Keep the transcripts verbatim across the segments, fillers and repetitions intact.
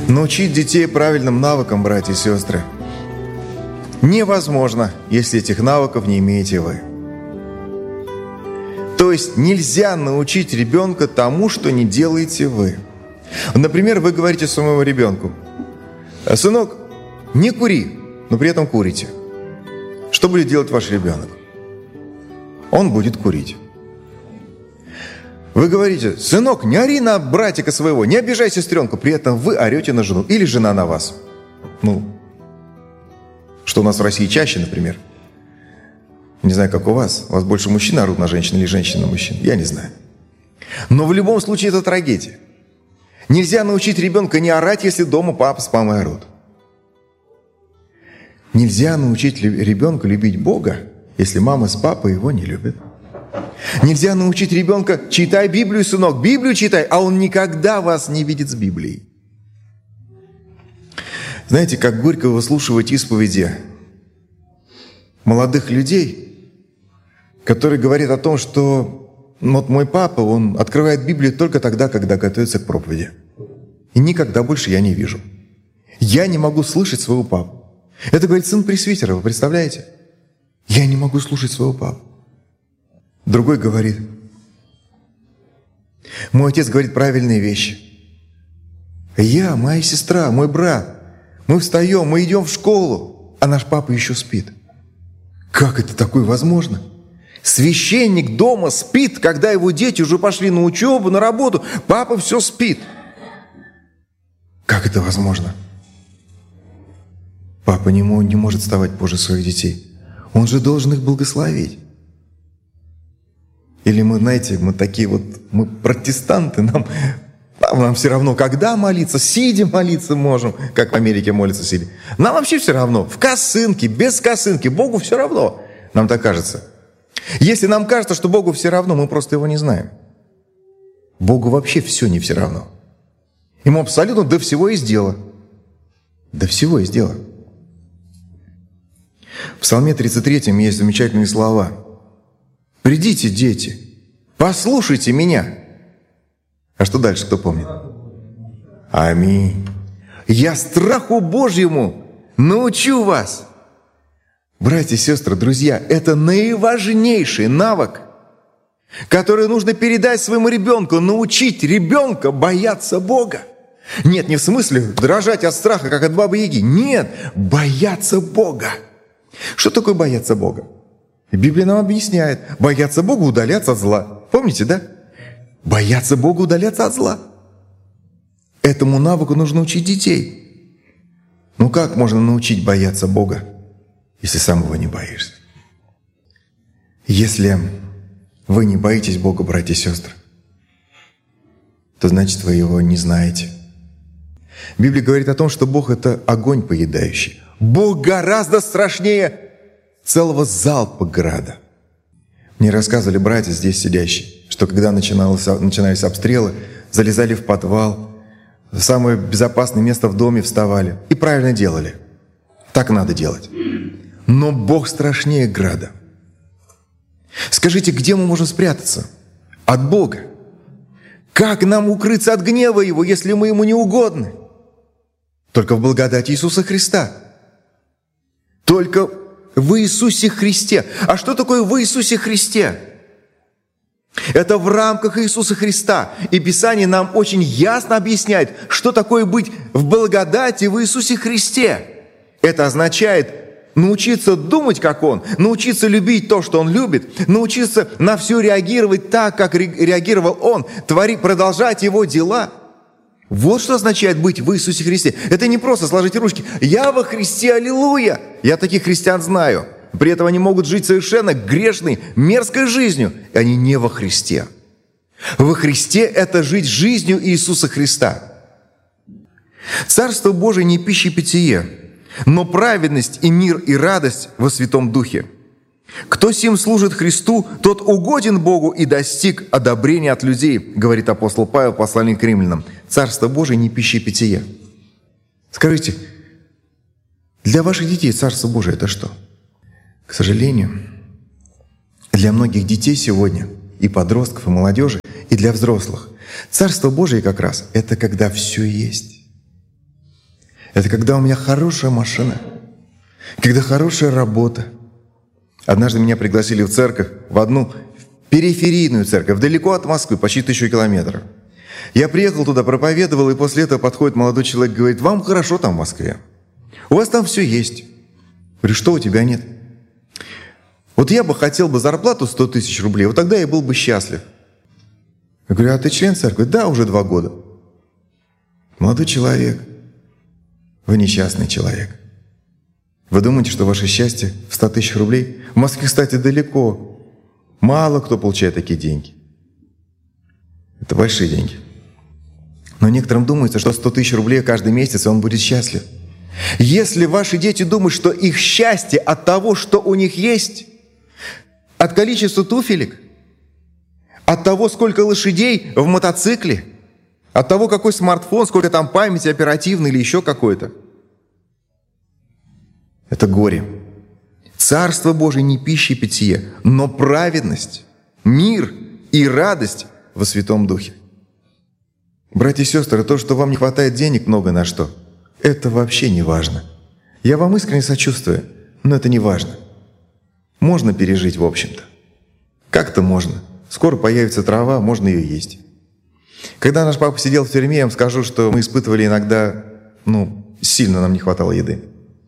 Научить детей правильным навыкам, братья и сестры, невозможно, если этих навыков не имеете вы. То есть нельзя научить ребенка тому, что не делаете вы. Например, вы говорите своему ребенку: «Сынок, не кури», но при этом курите. Что будет делать ваш ребенок? Он будет курить. Вы говорите: «Сынок, не ори на братика своего, не обижай сестренку», при этом вы орете на жену или жена на вас. Ну, что у нас в России чаще, например. Не знаю, как у вас. У вас больше мужчин орут на женщин или женщин на мужчин. Я не знаю. Но в любом случае это трагедия. Нельзя научить ребенка не орать, если дома папа с мамой орут. Нельзя научить ребенка любить Бога, если мама с папой его не любят. Нельзя научить ребенка: «Читай Библию, сынок, Библию читай», а он никогда вас не видит с Библией. Знаете, как горько выслушивать исповеди молодых людей, которые говорят о том, что вот мой папа, он открывает Библию только тогда, когда готовится к проповеди. И никогда больше я не вижу. Я не могу слышать своего папу. Это говорит сын пресвитера, вы представляете? Я не могу слушать своего папу. Другой говорит: мой отец говорит правильные вещи. Я, моя сестра, мой брат, мы встаем, мы идем в школу, а наш папа еще спит. Как это такое возможно? Священник дома спит, когда его дети уже пошли на учебу, на работу. Папа все спит. Как это возможно? Папа не, мо- не может вставать позже своих детей. Он же должен их благословить. Или мы, знаете, мы такие вот, мы протестанты, нам, нам все равно, когда молиться, сидя молиться можем, как в Америке молятся сидя. Нам вообще все равно, в косынке, без косынки, Богу все равно, нам так кажется. Если нам кажется, что Богу все равно, мы просто его не знаем. Богу вообще все не все равно. Ему абсолютно до всего есть дело. До всего есть дело. В Псалме тридцать третьем есть замечательные слова. «Придите, дети, послушайте меня». А что дальше, кто помнит? Аминь. «Я страху Божьему научу вас». Братья и сестры, друзья, это наиважнейший навык, который нужно передать своему ребенку, научить ребенка бояться Бога. Нет, не в смысле дрожать от страха, как от бабы-яги. Нет, бояться Бога. Что такое бояться Бога? Библия нам объясняет. Бояться Бога — удаляться от зла. Помните, да? Бояться Бога — удаляться от зла. Этому навыку нужно учить детей. Ну как можно научить бояться Бога, если сам его не боишься? Если вы не боитесь Бога, братья и сестры, то значит, вы его не знаете. Библия говорит о том, что Бог — это огонь поедающий. Бог гораздо страшнее целого залпа града. Мне рассказывали братья здесь сидящие, что когда начиналось, начинались обстрелы, залезали в подвал, в самое безопасное место в доме вставали. И правильно делали. Так надо делать. Но Бог страшнее града. Скажите, где мы можем спрятаться? От Бога. Как нам укрыться от гнева Его, если мы Ему не угодны? Только в благодати Иисуса Христа. Только в Иисусе Христе. А что такое в Иисусе Христе? Это в рамках Иисуса Христа. И Писание нам очень ясно объясняет, что такое быть в благодати в Иисусе Христе. Это означает научиться думать, как Он, научиться любить то, что Он любит, научиться на все реагировать так, как реагировал Он, творить, продолжать Его дела. Вот что означает быть в Иисусе Христе. Это не просто сложить ручки. «Я во Христе, аллилуйя!» Я таких христиан знаю. При этом они могут жить совершенно грешной, мерзкой жизнью. И они не во Христе. Во Христе – это жить жизнью Иисуса Христа. Царство Божие не пища и питье, но праведность и мир и радость во Святом Духе. Кто сим служит Христу, тот угоден Богу и достиг одобрения от людей, говорит апостол Павел в послании к римлянам. Царство Божие не пища и питье. Скажите, для ваших детей Царство Божие – это что? К сожалению, для многих детей сегодня, и подростков, и молодежи, и для взрослых, Царство Божие как раз – это когда все есть. Это когда у меня хорошая машина, когда хорошая работа. Однажды меня пригласили в церковь, в одну периферийную церковь, далеко от Москвы, почти тысячу километров. Я приехал туда, проповедовал, и после этого подходит молодой человек и говорит: вам хорошо там в Москве, у вас там все есть. Я говорю: что у тебя нет? Вот я бы хотел бы зарплату сто тысяч рублей, вот тогда я был бы счастлив. Я говорю: а ты член церкви? Да, уже два года. Молодой человек, вы несчастный человек. Вы думаете, что ваше счастье в ста тысячах рублей? В Москве, кстати, далеко. Мало кто получает такие деньги. Это большие деньги. Но некоторым думается, что сто тысяч рублей каждый месяц, и он будет счастлив. Если ваши дети думают, что их счастье от того, что у них есть, от количества туфелек, от того, сколько лошадей в мотоцикле, от того, какой смартфон, сколько там памяти оперативной или еще какой-то, это горе. Царство Божие не пища и питье, но праведность, мир и радость во Святом Духе. Братья и сестры, то, что вам не хватает денег много на что, это вообще не важно. Я вам искренне сочувствую, но это не важно. Можно пережить, в общем-то. Как-то можно. Скоро появится трава, можно ее есть. Когда наш папа сидел в тюрьме, я вам скажу, что мы испытывали иногда, ну, сильно нам не хватало еды.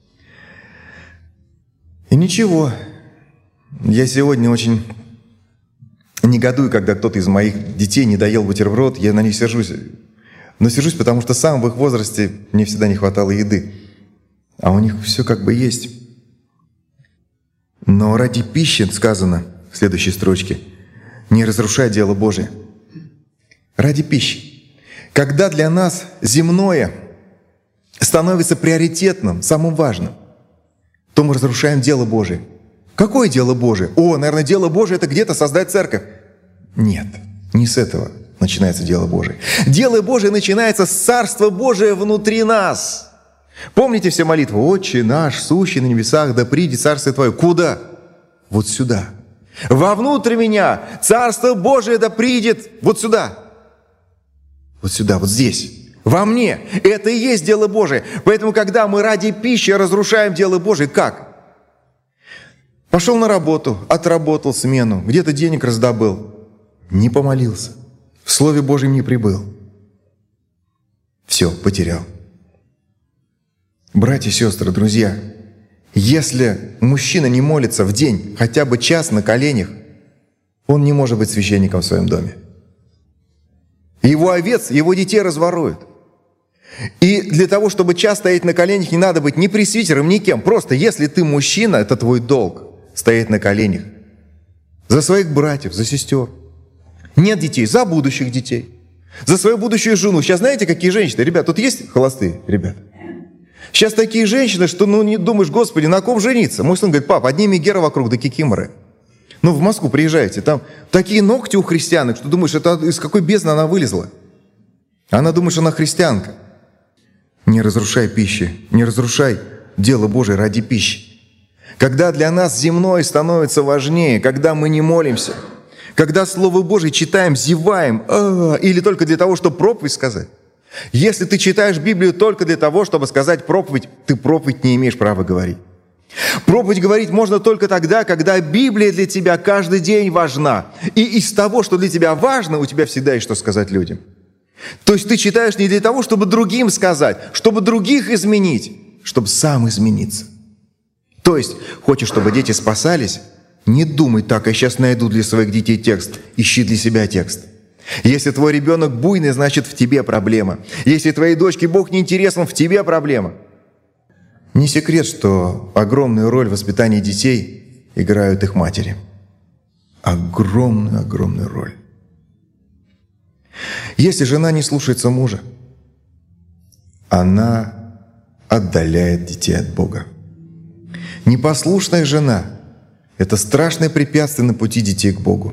И ничего, я сегодня очень негодую, когда кто-то из моих детей не доел бутерброд, я на них сержусь. Но сержусь, потому что сам в их возрасте мне всегда не хватало еды. А у них все как бы есть. Но ради пищи, сказано в следующей строчке, не разрушай дело Божие. Ради пищи. Когда для нас земное становится приоритетным, самым важным, то мы разрушаем дело Божие. Какое дело Божие? О, наверное, дело Божие — это где-то создать церковь. Нет, не с этого начинается дело Божие. Дело Божие начинается с Царства Божия внутри нас. Помните все молитвы? «Отче наш, сущий на небесах, да придет Царствие Твое». Куда? Вот сюда. «Вовнутрь меня Царство Божие да придет». Вот сюда. Вот сюда, вот здесь. Во мне. Это и есть дело Божие. Поэтому, когда мы ради пищи разрушаем дело Божие, как? Пошел на работу, отработал смену, где-то денег раздобыл, не помолился, в Слове Божьем не прибыл. Все, потерял. Братья и сестры, друзья, если мужчина не молится в день хотя бы час на коленях, он не может быть священником в своем доме. Его овец, его детей разворуют. И для того, чтобы час стоять на коленях, не надо быть ни пресвитером, ни кем. Просто если ты мужчина, это твой долг — стоять на коленях. За своих братьев, за сестер. Нет детей, за будущих детей. За свою будущую жену. Сейчас знаете, какие женщины? Ребят, тут есть холостые, ребят? Сейчас такие женщины, что ну не думаешь: Господи, на ком жениться? Мой сын говорит: пап, одни мегеры вокруг, да кикиморы. Ну, в Москву приезжаете, там такие ногти у христианок, что думаешь, это из какой бездны она вылезла? Она думает, что она христианка. Не разрушай пищи, не разрушай дело Божие ради пищи. Когда для нас земное становится важнее, когда мы не молимся, когда Слово Божие читаем, зеваем, а, или только для того, чтобы проповедь сказать. Если ты читаешь Библию только для того, чтобы сказать проповедь, ты проповедь не имеешь права говорить. Проповедь говорить можно только тогда, когда Библия для тебя каждый день важна. И из того, что для тебя важно, у тебя всегда есть что сказать людям. То есть ты читаешь не для того, чтобы другим сказать, чтобы других изменить, чтобы сам измениться. То есть хочешь, чтобы дети спасались? Не думай так: я сейчас найду для своих детей текст. Ищи для себя текст. Если твой ребенок буйный, значит, в тебе проблема. Если твоей дочке Бог не интересен, в тебе проблема. Не секрет, что огромную роль в воспитании детей играют их матери. Огромную-огромную роль. Если жена не слушается мужа, она отдаляет детей от Бога. Непослушная жена — это страшное препятствие на пути детей к Богу.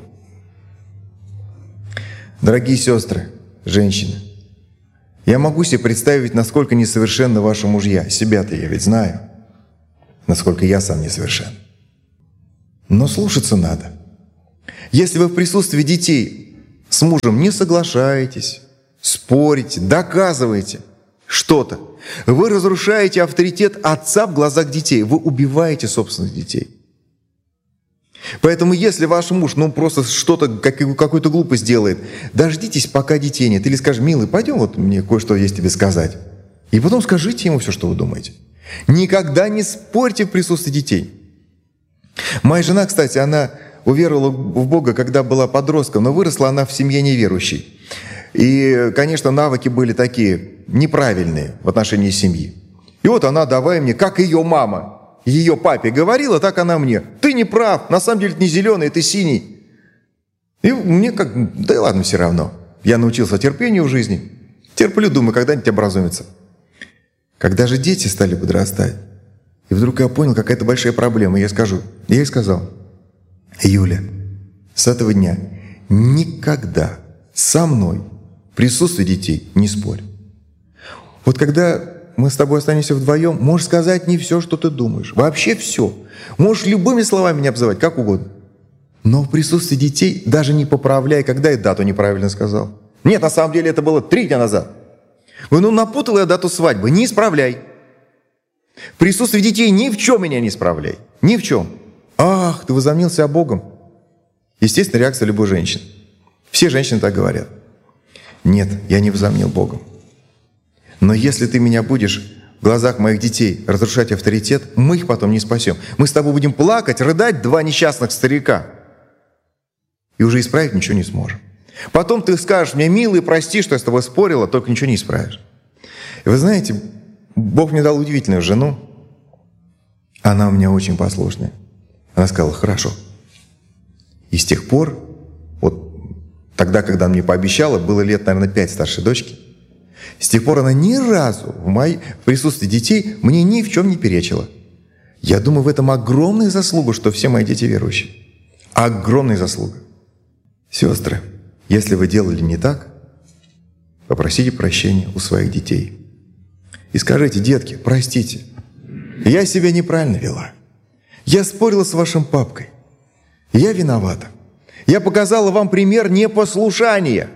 Дорогие сестры, женщины, я могу себе представить, насколько несовершенны ваши мужья. Себя-то я ведь знаю, насколько я сам несовершен. Но слушаться надо. Если вы в присутствии детей с мужем не соглашаетесь, спорите, доказываете, что-то. Вы разрушаете авторитет отца в глазах детей. Вы убиваете собственных детей. Поэтому если ваш муж, ну, просто что-то, какую-то глупость делает, дождитесь, пока детей нет. Или скажешь: милый, пойдем, вот мне кое-что есть тебе сказать. И потом скажите ему все, что вы думаете. Никогда не спорьте в присутствии детей. Моя жена, кстати, она уверовала в Бога, когда была подростком, но выросла она в семье неверующей. И, конечно, навыки были такие неправильные в отношении семьи. И вот она, давай мне, как ее мама, ее папе говорила, так она мне: ты не прав, на самом деле ты не зеленый, ты синий. И мне как, да и ладно, все равно. Я научился терпению в жизни. Терплю, думаю, когда-нибудь образумится. Когда же дети стали подрастать, и вдруг я понял, какая-то большая проблема, я скажу, я ей сказал: Юля, с этого дня никогда со мной в присутствии детей не спорь. Вот когда мы с тобой останемся вдвоем, можешь сказать не все, что ты думаешь. Вообще все. Можешь любыми словами меня обзывать, как угодно. Но в присутствии детей даже не поправляй, когда я дату неправильно сказал. Нет, на самом деле это было три дня назад. Ну, напутал я дату свадьбы, не исправляй. В присутствии детей ни в чем меня не исправляй. Ни в чем. Ах, ты возомнил себя Богом. Естественно, реакция любой женщины. Все женщины так говорят. Нет, я не возомнил Богом. Но если ты меня будешь в глазах моих детей разрушать авторитет, мы их потом не спасем. Мы с тобой будем плакать, рыдать, два несчастных старика. И уже исправить ничего не сможем. Потом ты скажешь мне: милый, прости, что я с тобой спорила, только ничего не исправишь. И вы знаете, Бог мне дал удивительную жену. Она у меня очень послушная. Она сказала: хорошо. И с тех пор, вот тогда, когда она мне пообещала, было лет, наверное, пять старшей дочки, с тех пор она ни разу в, моей, в присутствии детей мне ни в чем не перечила. Я думаю, в этом огромная заслуга, что все мои дети верующие. Огромная заслуга. Сестры, если вы делали не так, попросите прощения у своих детей. И скажите: детки, простите, я себя неправильно вела. Я спорила с вашим папкой. Я виновата. Я показала вам пример непослушания.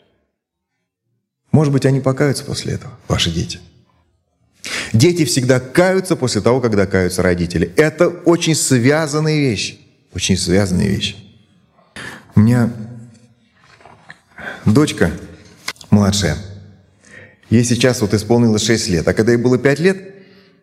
Может быть, они покаются после этого, ваши дети. Дети всегда каются после того, когда каются родители. Это очень связанные вещи. Очень связанные вещи. У меня дочка младшая. Ей сейчас вот исполнилось шесть лет. А когда ей было пять лет,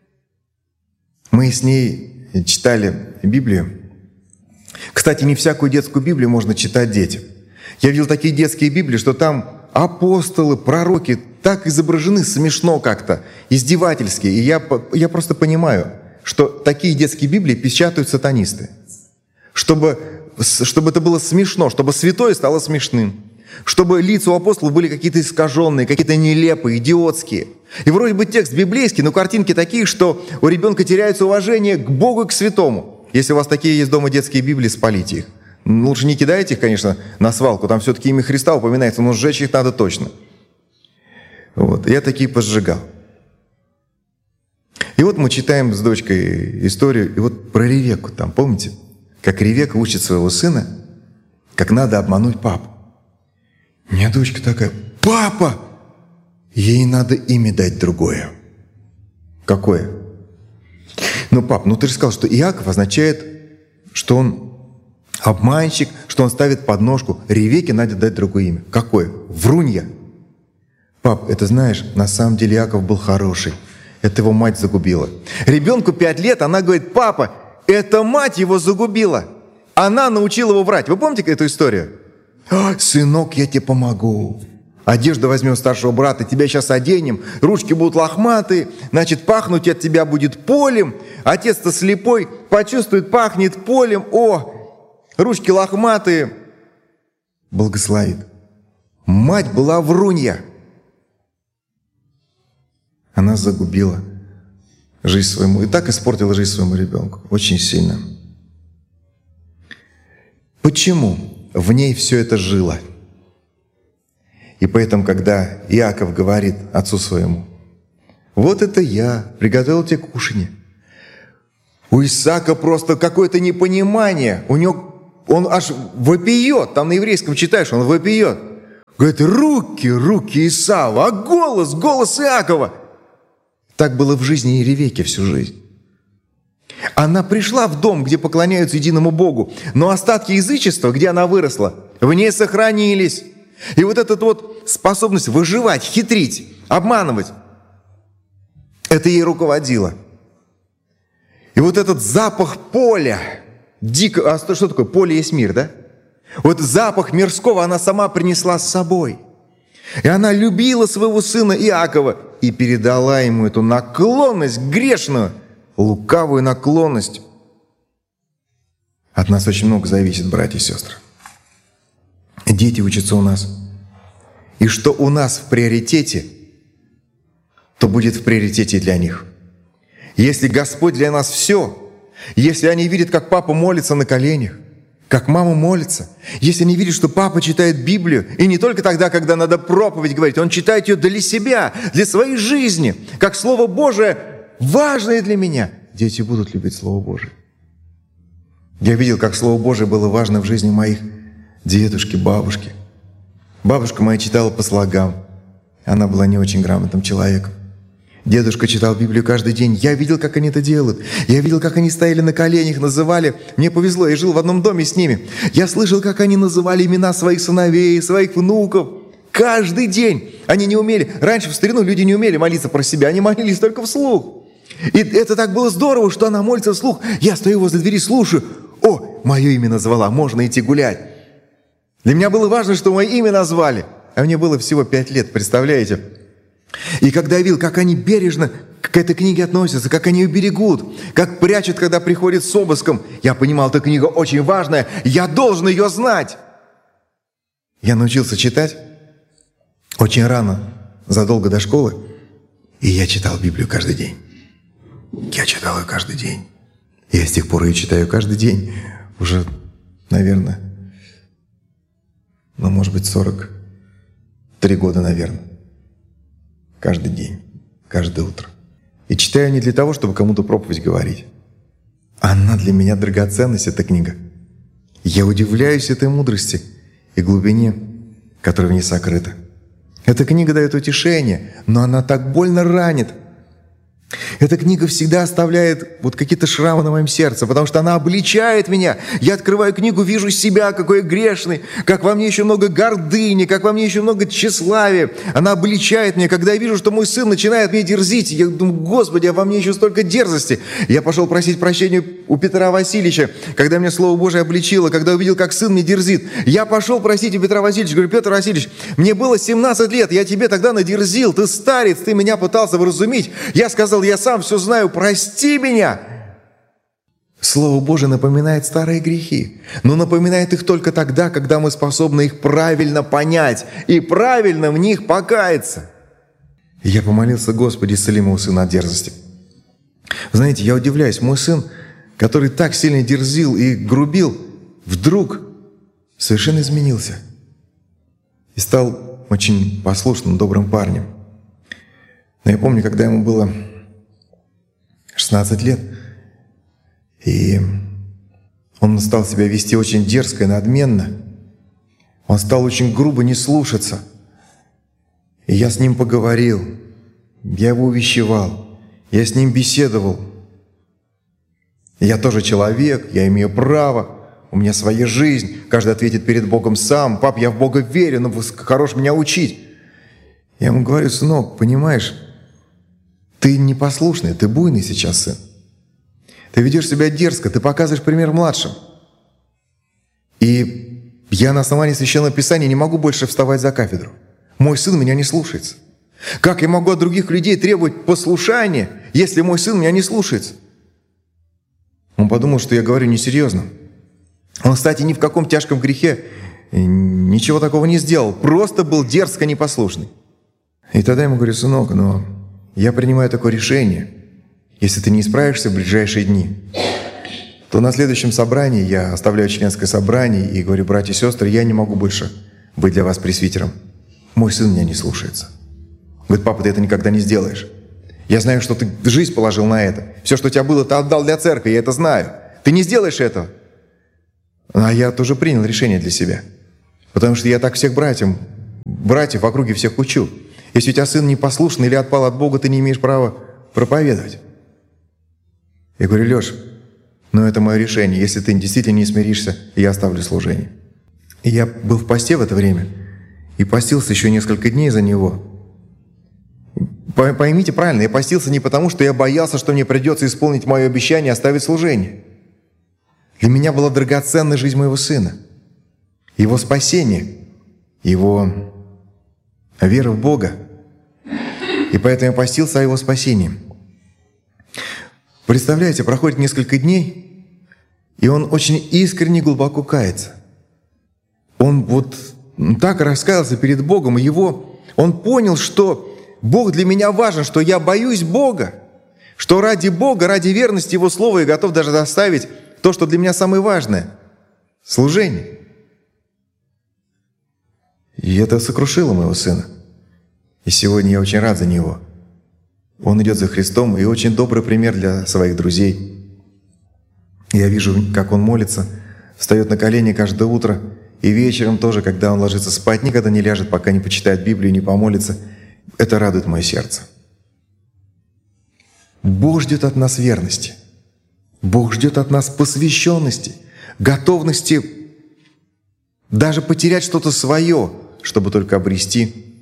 мы с ней читали Библию. Кстати, не всякую детскую Библию можно читать детям. Я видел такие детские Библии, что там апостолы, пророки так изображены смешно как-то, издевательски. И я, я просто понимаю, что такие детские Библии печатают сатанисты. Чтобы, чтобы это было смешно, чтобы святое стало смешным. Чтобы лица у апостолов были какие-то искаженные, какие-то нелепые, идиотские. И вроде бы текст библейский, но картинки такие, что у ребенка теряется уважение к Богу и к святому. Если у вас такие есть дома детские Библии, спалите их. Лучше не кидайте их, конечно, на свалку, там все-таки имя Христа упоминается, но сжечь их надо точно. Вот. Я такие поджигал. И вот мы читаем с дочкой историю, и вот про Ревекку там, помните? Как Ревекка учит своего сына, как надо обмануть папу. У меня дочка такая: папа! Ей надо имя дать другое. Какое? Ну, пап, ну ты же сказал, что Иаков означает, что он обманщик, что он ставит подножку. Ревекке надо дать другое имя. Какое? Врунья. Пап, это знаешь, на самом деле Иаков был хороший. Это его мать загубила. Ребенку пять лет, она говорит: папа, это мать его загубила. Она научила его врать. Вы помните эту историю? Сынок, я тебе помогу. Одежду возьмем старшего брата, тебя сейчас оденем, ручки будут лохматые, значит, пахнуть от тебя будет полем. Отец-то слепой, почувствует, пахнет полем. О, ручки лохматые. Благословит. Мать была врунья. Она загубила жизнь своему, и так испортила жизнь своему ребенку. Очень сильно. Почему в ней все это жило? И поэтому, когда Иаков говорит отцу своему: вот это я приготовил тебе кушанье. У Исаака просто какое-то непонимание. У него, он аж вопиет. Там на еврейском читаешь, он вопиет. Говорит, руки, руки Исава, а голос, голос Иакова. Так было в жизни и Ревекки всю жизнь. Она пришла в дом, где поклоняются единому Богу, но остатки язычества, где она выросла, в ней сохранились. И вот эта вот способность выживать, хитрить, обманывать, это ей руководило. И вот этот запах поля, дико, а что такое? Поле есть мир, да? Вот запах мирского она сама принесла с собой. И она любила своего сына Иакова и передала ему эту наклонность грешную, лукавую наклонность. От нас очень много зависит, братья и сестры. Дети учатся у нас. И что у нас в приоритете, то будет в приоритете и для них. Если Господь для нас все, если они видят, как папа молится на коленях, как мама молится, если они видят, что папа читает Библию, и не только тогда, когда надо проповедь говорить, он читает ее для себя, для своей жизни, как Слово Божие важное для меня, дети будут любить Слово Божие. Я видел, как Слово Божие было важно в жизни моих дедушки, бабушки. Бабушка моя читала по слогам. Она была не очень грамотным человеком. Дедушка читал Библию каждый день. Я видел, как они это делают. Я видел, как они стояли на коленях, называли. Мне повезло, я жил в одном доме с ними. Я слышал, как они называли имена своих сыновей, своих внуков. Каждый день. Они не умели. Раньше в старину люди не умели молиться про себя. Они молились только вслух. И это так было здорово, что она молится вслух. Я стою возле двери, слушаю. О, мое имя назвала, можно идти гулять. Для меня было важно, что мое имя назвали. А мне было всего пять лет, представляете? И когда я видел, как они бережно к этой книге относятся, как они ее берегут, как прячут, когда приходят с обыском, я понимал, эта книга очень важная, я должен ее знать. Я научился читать очень рано, задолго до школы, и я читал Библию каждый день. Я читал ее каждый день. Я с тех пор ее читаю каждый день. Уже, наверное, ну, может быть, сорок три года, наверное. Каждый день, каждое утро. И читаю не для того, чтобы кому-то проповедь говорить. Она для меня драгоценность, эта книга. Я удивляюсь этой мудрости и глубине, которая в ней сокрыта. Эта книга дает утешение, но она так больно ранит. Эта книга всегда оставляет вот какие-то шрамы на моем сердце, потому что она обличает меня. Я открываю книгу, вижу себя, какой я грешный, как во мне еще много гордыни, как во мне еще много тщеславия. Она обличает меня, когда я вижу, что мой сын начинает мне дерзить. Я думаю, Господи, а во мне еще столько дерзости. Я пошел просить прощения у Петра Васильевича, когда меня Слово Божие обличило, когда увидел, как сын мне дерзит. Я пошел просить у Петра Васильевича, говорю, Петр Васильевич, мне было семнадцать лет, я тебе тогда надерзил, ты старец, ты меня пытался вразумить. Я сказал, я сам все знаю, прости меня. Слово Божие напоминает старые грехи, но напоминает их только тогда, когда мы способны их правильно понять и правильно в них покаяться. И я помолился, Господи, исцели моего сына от дерзости. Знаете, я удивляюсь, мой сын, который так сильно дерзил и грубил, вдруг совершенно изменился и стал очень послушным, добрым парнем. Но я помню, когда ему было шестнадцать лет, и он стал себя вести очень дерзко и надменно. Он стал очень грубо не слушаться. И я с ним поговорил, я его увещевал, я с ним беседовал. Я тоже человек, я имею право, у меня своя жизнь, каждый ответит перед Богом сам. Пап, я в Бога верю, но хорош меня учить. Я ему говорю, сынок, понимаешь, ты непослушный, ты буйный сейчас, сын. Ты ведешь себя дерзко, ты показываешь пример младшим. И я на основании Священного Писания не могу больше вставать за кафедру. Мой сын меня не слушается. Как я могу от других людей требовать послушания, если мой сын меня не слушается? Он подумал, что я говорю несерьезно. Он, кстати, ни в каком тяжком грехе ничего такого не сделал. Просто был дерзко непослушный. И тогда я ему говорю, сынок, но я принимаю такое решение. Если ты не исправишься в ближайшие дни, то на следующем собрании я оставляю членское собрание и говорю, братья и сестры, я не могу больше быть для вас пресвитером. Мой сын меня не слушается. Говорит, папа, ты это никогда не сделаешь. Я знаю, что ты жизнь положил на это. Все, что у тебя было, ты отдал для церкви, я это знаю. Ты не сделаешь этого. А я тоже принял решение для себя. Потому что я так всех братьям братьев в округе всех учу. Если у тебя сын непослушный или отпал от Бога, ты не имеешь права проповедовать. Я говорю: Леш, ну это мое решение. Если ты действительно не смиришься, я оставлю служение. И я был в посте в это время и постился еще несколько дней за него. Поймите правильно, я постился не потому, что я боялся, что мне придется исполнить мое обещание оставить служение. Для меня была драгоценна жизнь моего сына, его спасение, его вера в Бога. И поэтому я постился о его спасении. Представляете, проходит несколько дней, и он очень искренне, глубоко кается. Он вот так раскаялся перед Богом, и его, он понял, что Бог для меня важен, что я боюсь Бога, что ради Бога, ради верности Его Слова я готов даже доставить то, что для меня самое важное — служение. И это сокрушило моего сына. И сегодня я очень рад за него. Он идет за Христом, и очень добрый пример для своих друзей. Я вижу, как он молится, встает на колени каждое утро, и вечером тоже, когда он ложится спать, никогда не ляжет, пока не почитает Библию, не помолится. Это радует мое сердце. Бог ждет от нас верности. Бог ждет от нас посвященности, готовности даже потерять что-то свое, чтобы только обрести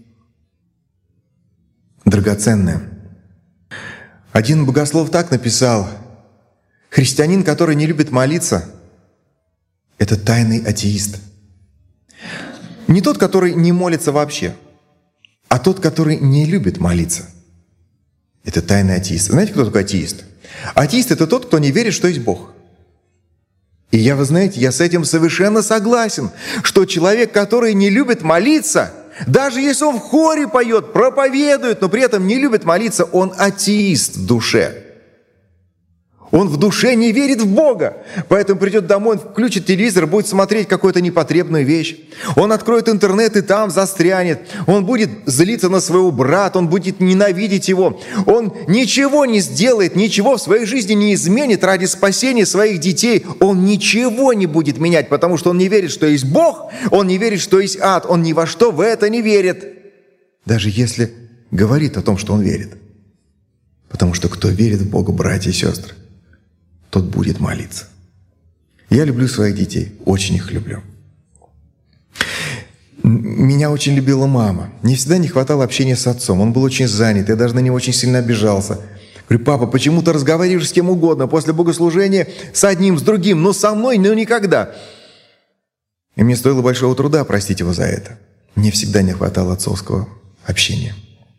драгоценное. Один богослов так написал: христианин, который не любит молиться, это тайный атеист. Не тот, который не молится вообще, а тот, который не любит молиться. Это тайный атеист. Знаете, кто такой атеист? Атеист — это тот, кто не верит, что есть Бог. И я, вы знаете, я с этим совершенно согласен, что человек, который не любит молиться, даже если он в хоре поет, проповедует, но при этом не любит молиться, он атеист в душе. Он в душе не верит в Бога. Поэтому придет домой, он включит телевизор, будет смотреть какую-то непотребную вещь. Он откроет интернет и там застрянет. Он будет злиться на своего брата, он будет ненавидеть его. Он ничего не сделает, ничего в своей жизни не изменит ради спасения своих детей. Он ничего не будет менять, потому что он не верит, что есть Бог, он не верит, что есть ад, он ни во что в это не верит. Даже если говорит о том, что он верит. Потому что кто верит в Бога, братья и сестры, тот будет молиться. Я люблю своих детей, очень их люблю. Меня очень любила мама. Мне всегда не хватало общения с отцом. Он был очень занят, я даже на него очень сильно обижался. Говорю: папа, почему ты разговариваешь с кем угодно после богослужения, с одним, с другим, но со мной, ну никогда. И мне стоило большого труда простить его за это. Мне всегда не хватало отцовского общения.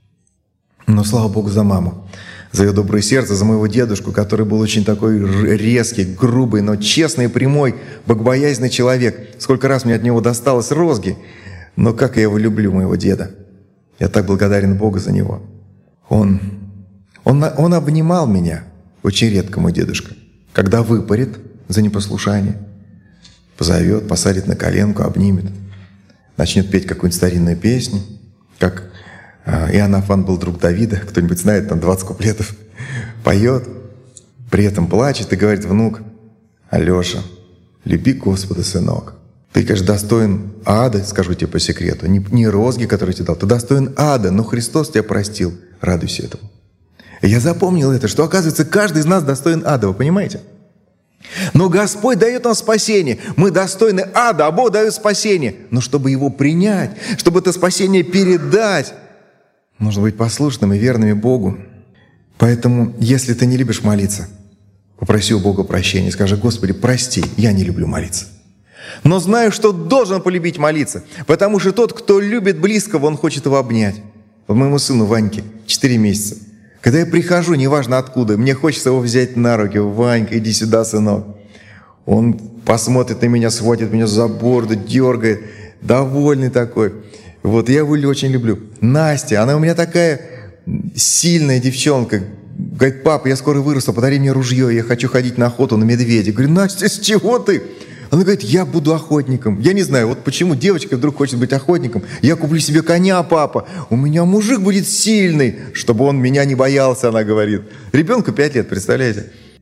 Но слава Богу за маму, за ее доброе сердце, за моего дедушку, который был очень такой резкий, грубый, но честный, прямой, богобоязненный человек. Сколько раз мне от него досталось розги, но как я его люблю, моего деда. Я так благодарен Богу за него. Он, он, он обнимал меня, очень редко мой дедушка, когда выпарит за непослушание, позовет, посадит на коленку, обнимет, начнет петь какую-нибудь старинную песню, как Иоаннафан был друг Давида, кто-нибудь знает, там двадцать куплетов, поет, при этом плачет и говорит: внук, Алеша, люби Господа, сынок. Ты, конечно, достоин ада, скажу тебе по секрету, не, не розги, которые тебе дал, ты достоин ада, но Христос тебя простил, радуйся этому. И я запомнил это, что, оказывается, каждый из нас достоин ада, вы понимаете? Но Господь дает нам спасение. Мы достойны ада, а Бог дает спасение. Но чтобы его принять, чтобы это спасение передать, нужно быть послушным и верными Богу. Поэтому, если ты не любишь молиться, попроси у Бога прощения. Скажи: Господи, прости, я не люблю молиться. Но знаю, что должен полюбить молиться, потому что тот, кто любит близкого, он хочет его обнять. Вот моему сыну Ваньке четыре месяца. Когда я прихожу, неважно откуда, мне хочется его взять на руки: Ванька, иди сюда, сынок. Он посмотрит на меня, схватит меня за бороду, дергает, довольный такой. Вот, я его очень люблю. Настя, она у меня такая сильная девчонка. Говорит: папа, я скоро вырасту, подари мне ружье, я хочу ходить на охоту на медведя. Говорю: Настя, с чего ты? Она говорит: я буду охотником. Я не знаю, вот почему девочка вдруг хочет быть охотником. Я куплю себе коня, папа. У меня мужик будет сильный, чтобы он меня не боялся, она говорит. Ребенку пять лет, представляете?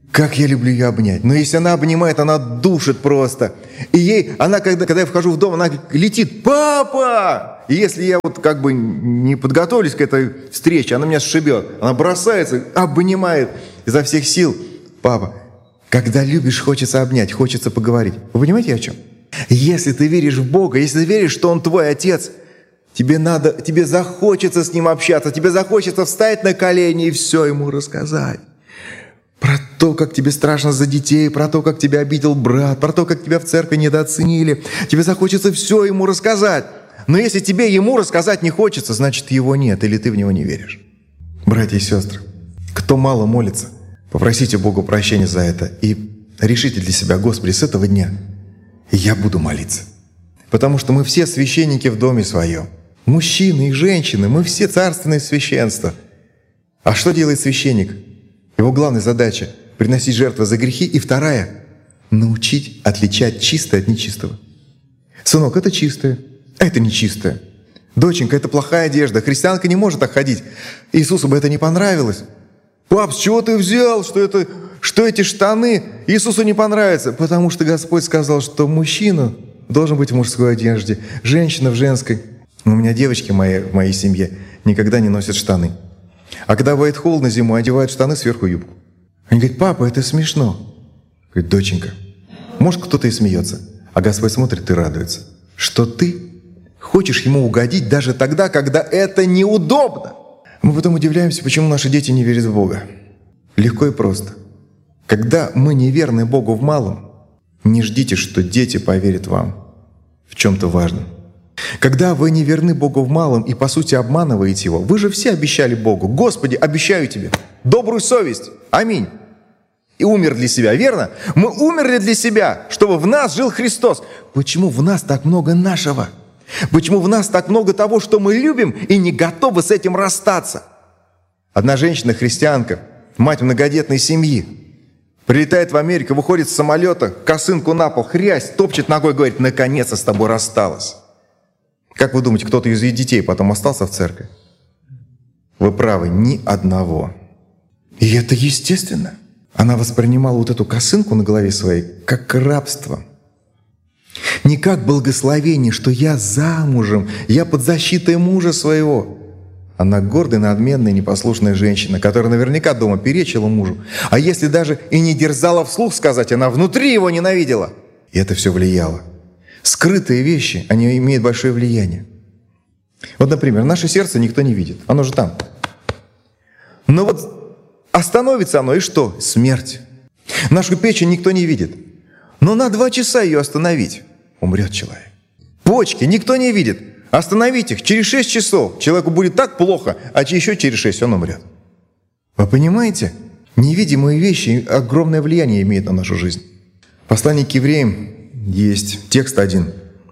Как я люблю ее обнять. Но если она обнимает, она душит просто. И ей, она, когда, когда я вхожу в дом, она летит: «Папа!» И если я вот как бы не подготовлюсь к этой встрече, она меня сшибет. Она бросается, обнимает изо всех сил. Папа, когда любишь, хочется обнять, хочется поговорить. Вы понимаете, о чем? Если ты веришь в Бога, если ты веришь, что Он твой Отец, тебе надо, тебе захочется с Ним общаться, тебе захочется встать на колени и все Ему рассказать. Про то, как тебе страшно за детей, про то, как тебя обидел брат, про то, как тебя в церкви недооценили. Тебе захочется все Ему рассказать. Но если тебе Ему рассказать не хочется, значит, Его нет, или ты в Него не веришь. Братья и сестры, кто мало молится, попросите Бога прощения за это и решите для себя: Господи, с этого дня я буду молиться. Потому что мы все священники в доме своем. Мужчины и женщины, мы все царственное священство. А что делает священник? Его главная задача — приносить жертвы за грехи. И вторая — научить отличать чистое от нечистого. Сынок, это чистое, а это нечистое. Доченька, это плохая одежда. Христианка не может так ходить. Иисусу бы это не понравилось. Пап, с чего ты взял, что, это, что эти штаны Иисусу не понравятся? Потому что Господь сказал, что мужчина должен быть в мужской одежде, женщина в женской. У меня девочки мои, в моей семье никогда не носят штаны. А когда бывает холодно зимой, одевают штаны сверху юбку. Они говорят: папа, это смешно. Говорит: доченька, может, кто-то и смеется, а Господь смотрит и радуется, что ты хочешь Ему угодить даже тогда, когда это неудобно. Мы потом удивляемся, почему наши дети не верят в Бога. Легко и просто. Когда мы неверны Богу в малом, не ждите, что дети поверят вам в чем-то важном. Когда вы не верны Богу в малом и, по сути, обманываете Его, вы же все обещали Богу: Господи, обещаю Тебе добрую совесть, аминь. И умер для себя, верно? Мы умерли для себя, чтобы в нас жил Христос. Почему в нас так много нашего? Почему в нас так много того, что мы любим и не готовы с этим расстаться? Одна женщина-христианка, мать многодетной семьи, прилетает в Америку, выходит с самолета, косынку на пол, хрясь, топчет ногой, говорит: наконец-то с тобой рассталась. Как вы думаете, кто-то из ее детей потом остался в церкви? Вы правы, ни одного. И это естественно. Она воспринимала вот эту косынку на голове своей как рабство. Не как благословение, что я замужем, я под защитой мужа своего. Она гордая, надменная, непослушная женщина, которая наверняка дома перечила мужу. А если даже и не дерзала вслух сказать, она внутри его ненавидела. И это все влияло. Скрытые вещи, они имеют большое влияние. Вот, например, наше сердце никто не видит. Оно же там. Но вот остановится оно, и что? Смерть. Нашу печень никто не видит. Но на два часа ее остановить — умрет человек. Почки никто не видит. Остановить их через шесть часов. Человеку будет так плохо, а еще через шесть он умрет. Вы понимаете? Невидимые вещи огромное влияние имеют на нашу жизнь. Послание к евреям есть текст один.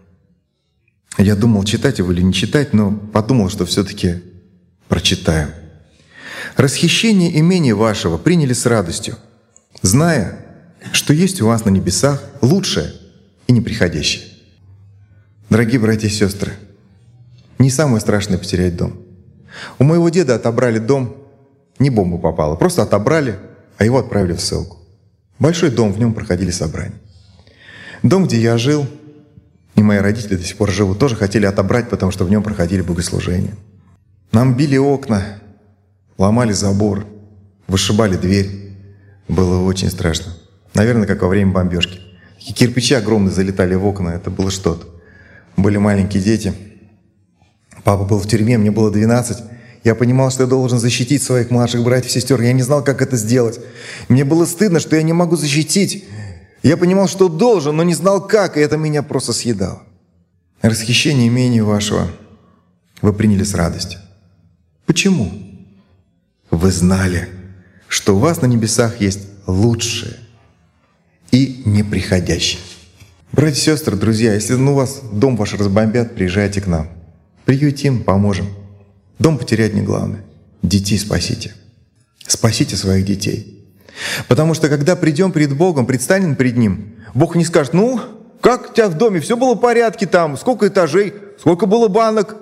Я думал, читать его или не читать, но подумал, что все-таки прочитаю. «Расхищение имения вашего приняли с радостью, зная, что есть у вас на небесах лучшее и неприходящее». Дорогие братья и сестры, не самое страшное потерять дом. У моего деда отобрали дом, не бомба попала, просто отобрали, а его отправили в ссылку. Большой дом, в нем проходили собрания. Дом, где я жил, и мои родители до сих пор живут, тоже хотели отобрать, потому что в нем проходили богослужения. Нам били окна, ломали забор, вышибали дверь. Было очень страшно. Наверное, как во время бомбежки. Такие кирпичи огромные залетали в окна, это было что-то. Были маленькие дети. Папа был в тюрьме, мне было двенадцать. Я понимал, что я должен защитить своих младших братьев и сестер. Я не знал, как это сделать. Мне было стыдно, что я не могу защитить. Я понимал, что должен, но не знал как, и это меня просто съедало. Расхищение имения вашего вы приняли с радостью. Почему? Вы знали, что у вас на небесах есть лучшее и неприходящее. Братья и сестры, друзья, если ну, у вас дом ваш разбомбят, приезжайте к нам. Приютим, поможем. Дом потерять не главное. Детей спасите. Спасите своих детей. Потому что когда придем перед Богом, предстанем перед Ним, Бог не скажет: ну, как у тебя в доме, все было в порядке там, сколько этажей, сколько было банок,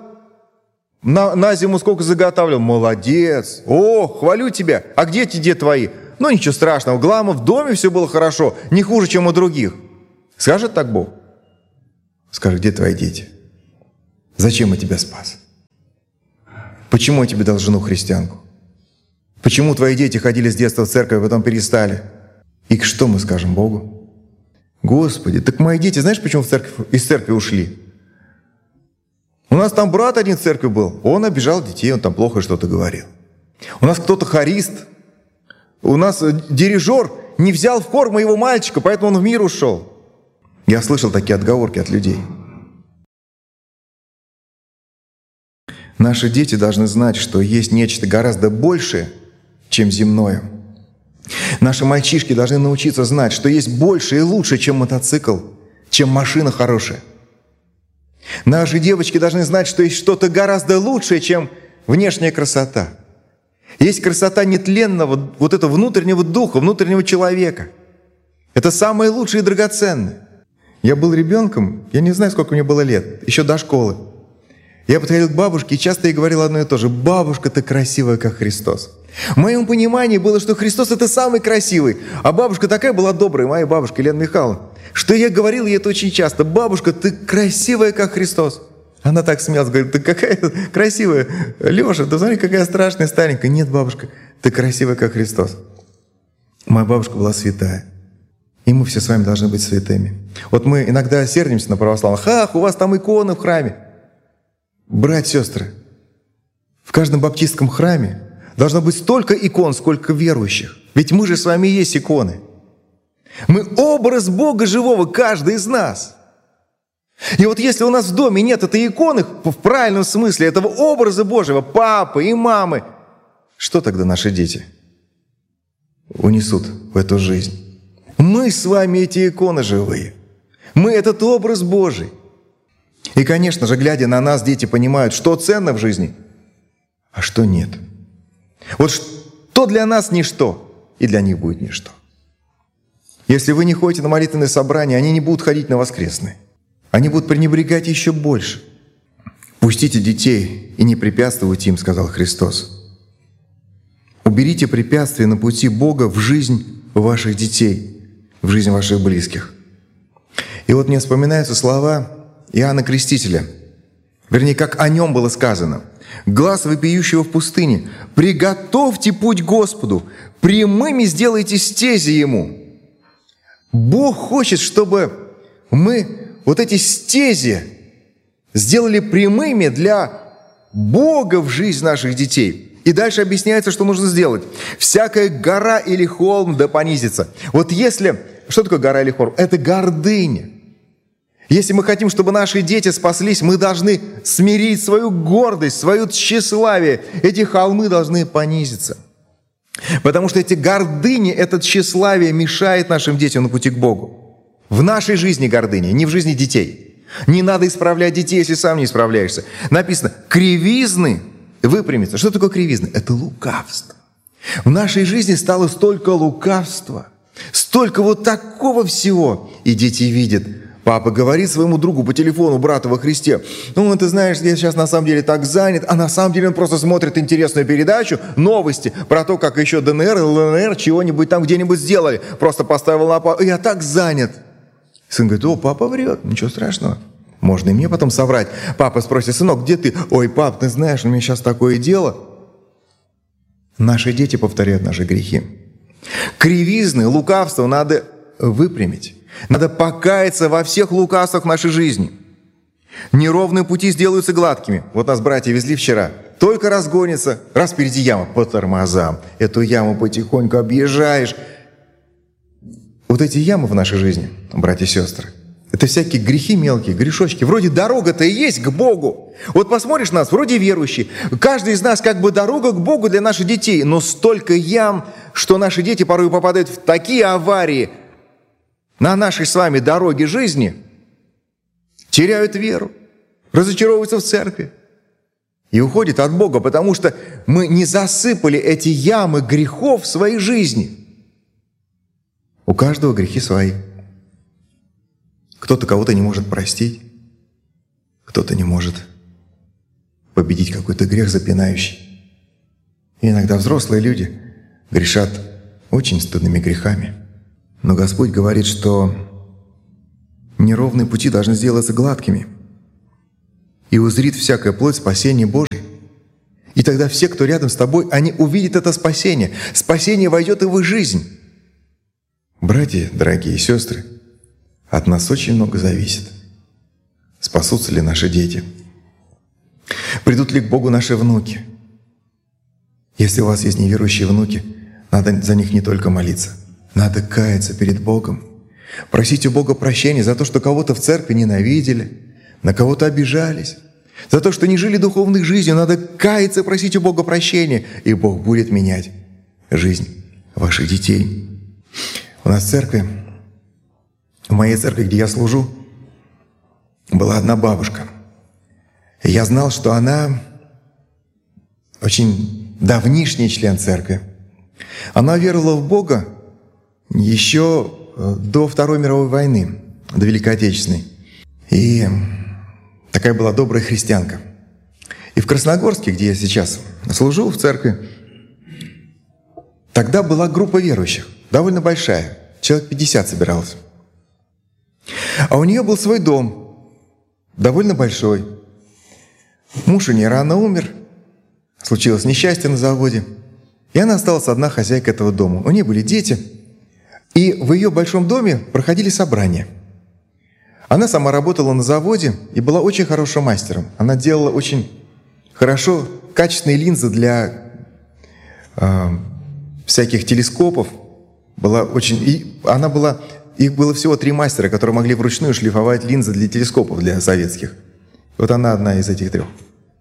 на, на зиму сколько заготавливал, молодец, о, хвалю тебя, а где эти дети твои? ну ничего страшного, главное, в доме все было хорошо, не хуже, чем у других. Скажет так Бог? Скажет: где твои дети? Зачем я тебя спас? Почему я тебе дал жену христианку? Почему твои дети ходили с детства в церковь, а потом перестали? И что мы скажем Богу? Господи, так мои дети, знаешь, почему в церковь, из церкви ушли? У нас там брат один в церкви был, он обижал детей, он там плохо что-то говорил. У нас кто-то хорист, у нас дирижер не взял в хор моего мальчика, поэтому он в мир ушел. Я слышал такие отговорки от людей. Наши дети должны знать, что есть нечто гораздо большее, чем земное. Наши мальчишки должны научиться знать, что есть больше и лучше, чем мотоцикл, чем машина хорошая. Наши девочки должны знать, что есть что-то гораздо лучшее, чем внешняя красота. Есть красота нетленного, вот этого внутреннего духа, внутреннего человека. Это самое лучшее и драгоценное. Я был ребенком, я не знаю, сколько мне было лет, еще до школы. Я подходил к бабушке и часто ей говорил одно и то же: «Бабушка, ты красивая, как Христос». В моем понимании было, что Христос — это самый красивый, а бабушка такая была добрая, моя бабушка Елена Михайловна, что я говорил ей это очень часто: «Бабушка, ты красивая, как Христос». Она так смеялась, говорит: «Ты какая красивая, Леша, ты смотри, какая страшная старенькая». «Нет, бабушка, ты красивая, как Христос». Моя бабушка была святая. И мы все с вами должны быть святыми. Вот мы иногда сердимся на православных: «Ах, у вас там иконы в храме». Братья и сестры, в каждом баптистском храме должно быть столько икон, сколько верующих. Ведь мы же с вами и есть иконы. Мы образ Бога живого, каждый из нас. И вот если у нас в доме нет этой иконы, в правильном смысле, этого образа Божьего, папы и мамы, что тогда наши дети унесут в эту жизнь? Мы с вами эти иконы живые. Мы этот образ Божий. И, конечно же, глядя на нас, дети понимают, что ценно в жизни, а что нет. Вот что для нас ничто, и для них будет ничто. Если вы не ходите на молитвенные собрания, они не будут ходить на воскресные. Они будут пренебрегать еще больше. «Пустите детей и не препятствуйте им», — сказал Христос. Уберите препятствия на пути Бога в жизнь ваших детей, в жизнь ваших близких. И вот мне вспоминаются слова Иоанна Крестителя, вернее, как о нем было сказано: «Глас вопиющего в пустыне, приготовьте путь Господу, прямыми сделайте стези Ему». Бог хочет, чтобы мы вот эти стези сделали прямыми для Бога в жизнь наших детей. И дальше объясняется, что нужно сделать. «Всякая гора или холм да понизится». Вот если... Что такое гора или холм? Это гордыня. Если мы хотим, чтобы наши дети спаслись, мы должны смирить свою гордость, свое тщеславие. Эти холмы должны понизиться. Потому что эти гордыни, это тщеславие мешает нашим детям на пути к Богу. В нашей жизни гордыня, не в жизни детей. Не надо исправлять детей, если сам не исправляешься. Написано: кривизны выпрямятся. Что такое кривизны? Это лукавство. В нашей жизни стало столько лукавства, столько вот такого всего. И дети видят. Папа говорит своему другу по телефону, брату во Христе: «Ну, ты знаешь, я сейчас на самом деле так занят», а на самом деле он просто смотрит интересную передачу, новости про то, как еще ДНР, ЛНР чего-нибудь там где-нибудь сделали. Просто поставил на папу: «Я так занят». Сын говорит: «О, папа врет, ничего страшного. Можно и мне потом соврать». Папа спросит: «Сынок, где ты?» «Ой, пап, ты знаешь, у меня сейчас такое дело». Наши дети повторяют наши грехи. Кривизны, лукавство надо выпрямить. Надо покаяться во всех лукавствах нашей жизни. Неровные пути сделаются гладкими. Вот нас братья везли вчера. Только разгонится, раз впереди яма, по тормозам. Эту яму потихоньку объезжаешь. Вот эти ямы в нашей жизни, братья и сестры, это всякие грехи мелкие, грешочки. Вроде дорога-то и есть к Богу. Вот посмотришь нас, вроде верующие. Каждый из нас как бы дорога к Богу для наших детей. Но столько ям, что наши дети порой попадают в такие аварии на нашей с вами дороге жизни, теряют веру, разочаровываются в церкви и уходят от Бога, потому что мы не засыпали эти ямы грехов в своей жизни. У каждого грехи свои. Кто-то кого-то не может простить, кто-то не может победить какой-то грех запинающий. И иногда взрослые люди грешат очень стыдными грехами. Но Господь говорит, что неровные пути должны сделаться гладкими, и узрит всякая плоть спасение Божие. И тогда все, кто рядом с тобой, они увидят это спасение. Спасение войдет и в их жизнь. Братья, дорогие сестры, от нас очень много зависит. Спасутся ли наши дети? Придут ли к Богу наши внуки? Если у вас есть неверующие внуки, надо за них не только молиться. Надо каяться перед Богом. Просить у Бога прощения за то, что кого-то в церкви ненавидели, на кого-то обижались. За то, что не жили духовной жизнью, надо каяться и просить у Бога прощения, и Бог будет менять жизнь ваших детей. У нас в церкви, в моей церкви, где я служу, была одна бабушка. И я знал, что она очень давнишний член церкви. Она веровала в Бога еще до Второй мировой войны, до Великой Отечественной. И такая была добрая христианка. И в Красногорске, где я сейчас служу в церкви, тогда была группа верующих, довольно большая, человек пятьдесят собиралось. А у нее был свой дом, довольно большой. Муж у нее рано умер, случилось несчастье на заводе, и она осталась одна хозяйка этого дома. У нее были дети, и в ее большом доме проходили собрания. Она сама работала на заводе и была очень хорошим мастером. Она делала очень хорошо качественные линзы для э, всяких телескопов. Была очень, и она была, их было всего три мастера, которые могли вручную шлифовать линзы для телескопов, для советских. Вот она одна из этих трех.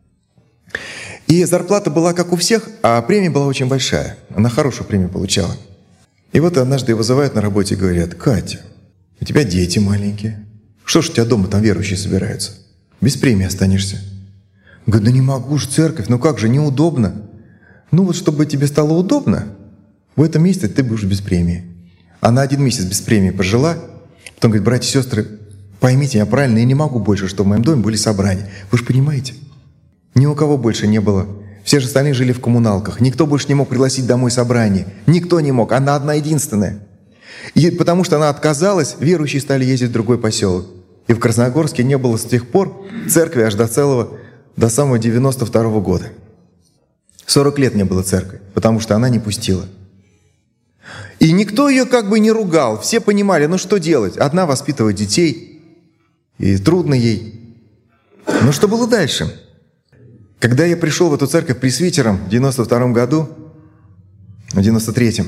И зарплата была как у всех, а премия была очень большая. Она хорошую премию получала. И вот однажды ее вызывают на работе и говорят: «Катя, у тебя дети маленькие. Что ж у тебя дома там верующие собираются? Без премии останешься». Говорю: «Да не могу же, церковь, ну как же, неудобно». «Ну вот, чтобы тебе стало удобно, в этом месяце ты будешь без премии». Она один месяц без премии прожила. Потом говорит: «Братья и сестры, поймите меня правильно, я не могу больше, чтобы в моем доме были собрания». Вы же понимаете? Ни у кого больше не было. Все же остальные жили в коммуналках. Никто больше не мог пригласить домой собрание. Никто не мог. Она одна единственная. И потому что она отказалась, верующие стали ездить в другой поселок. И в Красногорске не было с тех пор церкви аж до целого, до самого девяносто второго года. сорок лет не было церкви, потому что она не пустила. И никто ее как бы не ругал. Все понимали, ну что делать? Одна воспитывает детей, и трудно ей. Но что было дальше? Когда я пришел в эту церковь пресвитером в девяносто втором году, в девяносто третьем,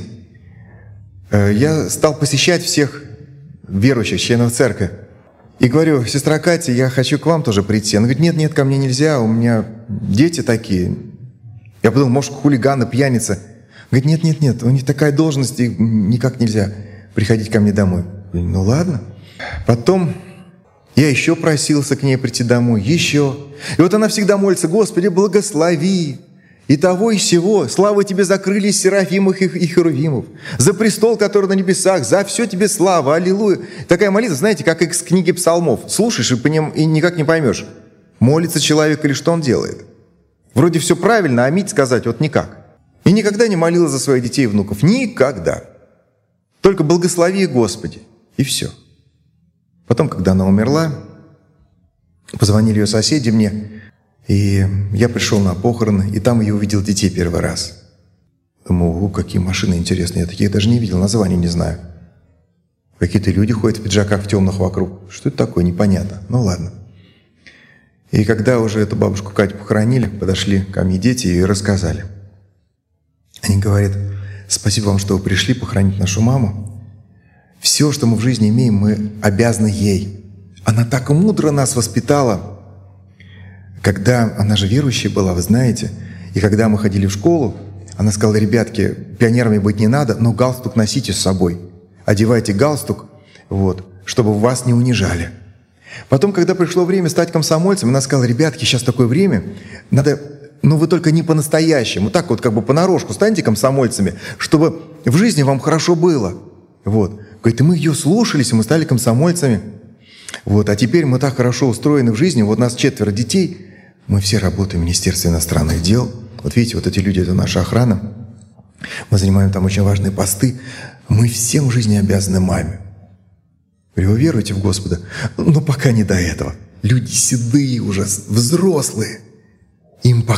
я стал посещать всех верующих, членов церкви. И говорю: «Сестра Катя, я хочу к вам тоже прийти». Она говорит: «Нет, нет, ко мне нельзя, у меня дети такие». Я подумал, может, хулиганы, пьяница. Говорит: «Нет, нет, нет, у них такая должность, и никак нельзя приходить ко мне домой». Говорю: «Ну ладно». Потом я еще просился к ней прийти домой, еще. И вот она всегда молится: «Господи, благослови и того, и сего. Слава Тебе за крылья серафимов и херувимов, за престол, который на небесах, за все Тебе слава, аллилуйя». Такая молитва, знаете, как из книги псалмов. Слушаешь и, по ним, и никак не поймешь, молится человек или что он делает. Вроде все правильно, а аминь сказать вот никак. И никогда не молилась за своих детей и внуков. Никогда. Только благослови, Господи. И все. Потом, когда она умерла, позвонили ее соседи мне, и я пришел на похороны, и там я увидел детей первый раз. Думаю: о, какие машины интересные, я таких даже не видел, названий не знаю. Какие-то люди ходят в пиджаках в темных вокруг. Что это такое, непонятно. Ну ладно. И когда уже эту бабушку Катю похоронили, подошли ко мне дети и рассказали. Они говорят: «Спасибо вам, что вы пришли похоронить нашу маму. Все, что мы в жизни имеем, мы обязаны ей. Она так мудро нас воспитала. Когда она же верующая была, вы знаете, и когда мы ходили в школу, она сказала: ребятки, пионерами быть не надо, но галстук носите с собой. Одевайте галстук, вот, чтобы вас не унижали». Потом, когда пришло время стать комсомольцем, она сказала: ребятки, сейчас такое время, надо, ну вы только не по-настоящему, так вот как бы понарошку станьте комсомольцами, чтобы в жизни вам хорошо было. Вот. Говорит, и мы ее слушались, и мы стали комсомольцами. Вот. А теперь мы так хорошо устроены в жизни, вот у нас четверо детей, мы все работаем в Министерстве иностранных дел. Вот видите, вот эти люди — это наша охрана. Мы занимаем там очень важные посты. Мы всем в жизни обязаны маме. Говорю, вы веруете в Господа? Но пока не до этого. Люди седые уже, взрослые. Им пока